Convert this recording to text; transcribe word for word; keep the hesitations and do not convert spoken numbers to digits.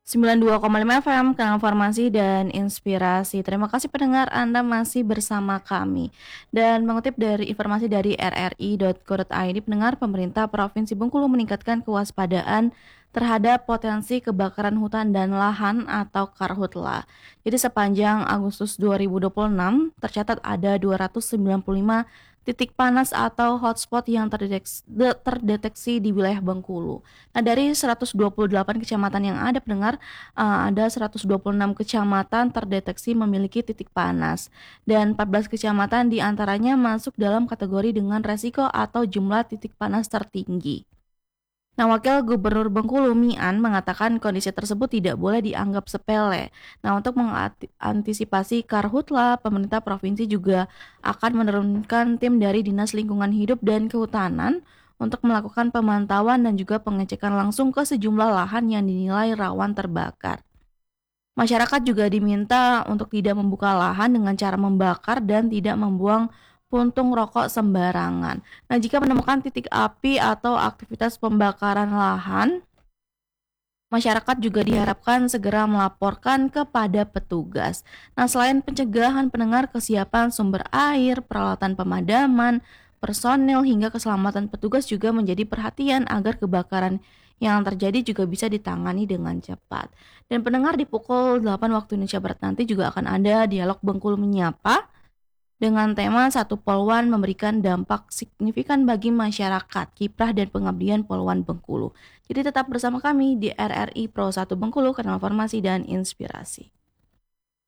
sembilan puluh dua koma lima F M, Kanal Informasi dan Inspirasi. Terima kasih pendengar Anda masih bersama kami. Dan mengutip dari informasi dari r r i titik co titik i d, pendengar pemerintah Provinsi Bengkulu meningkatkan kewaspadaan terhadap potensi kebakaran hutan dan lahan atau karhutla. Jadi sepanjang Agustus dua ribu dua puluh enam tercatat ada dua ratus sembilan puluh lima titik panas atau hotspot yang terdeteksi, terdeteksi di wilayah Bengkulu. Nah, dari seratus dua puluh delapan kecamatan yang ada pendengar, uh, ada seratus dua puluh enam kecamatan terdeteksi memiliki titik panas dan empat belas kecamatan diantaranya masuk dalam kategori dengan resiko atau jumlah titik panas tertinggi. Nah, Wakil Gubernur Bengkulu Mian mengatakan kondisi tersebut tidak boleh dianggap sepele. Nah, untuk mengantisipasi karhutla, pemerintah provinsi juga akan menurunkan tim dari Dinas Lingkungan Hidup dan Kehutanan untuk melakukan pemantauan dan juga pengecekan langsung ke sejumlah lahan yang dinilai rawan terbakar. Masyarakat juga diminta untuk tidak membuka lahan dengan cara membakar dan tidak membuang puntung rokok sembarangan. Nah, jika menemukan titik api atau aktivitas pembakaran lahan, masyarakat juga diharapkan segera melaporkan kepada petugas. Nah, selain pencegahan, pendengar, kesiapan sumber air, peralatan pemadaman, personel hingga keselamatan petugas juga menjadi perhatian agar kebakaran yang terjadi juga bisa ditangani dengan cepat. Dan pendengar, di pukul delapan waktu Indonesia Barat nanti juga akan ada dialog Bengkulu Menyapa dengan tema Satu Poluan Memberikan Dampak Signifikan Bagi Masyarakat, Kiprah dan Pengabdian Poluan Bengkulu. Jadi tetap bersama kami di R R I Pro satu Bengkulu, Kanal Informasi dan Inspirasi.